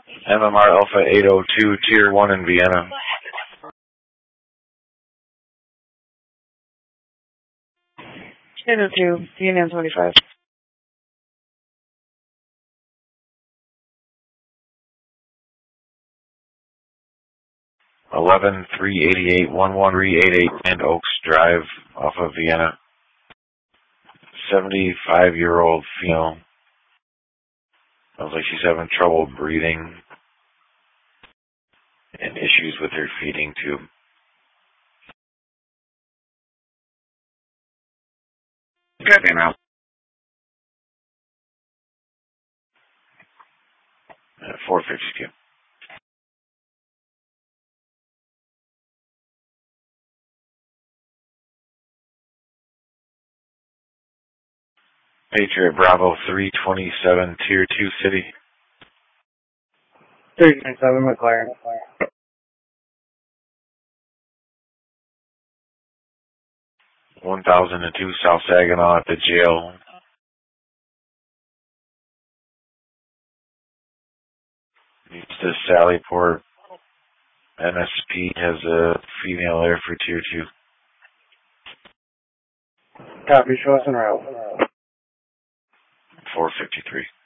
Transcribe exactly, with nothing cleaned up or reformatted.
M M R Alpha eight oh two, Tier one in Vienna. eight oh two, Union twenty-five. eleven three eighty-eight, one one three eighty-eight Grand Oaks Drive off of Vienna. seventy-five-year-old female. Sounds like she's having trouble breathing and issues with her feeding tube. Copy now. At four fifty-two. Patriot Bravo three twenty-seven, Tier two City. three twenty-seven, McLaren. one thousand two South Saginaw at the jail. Needs to Sallyport. N S P has a female there for Tier two. Copy, show us en route. four fifty-three.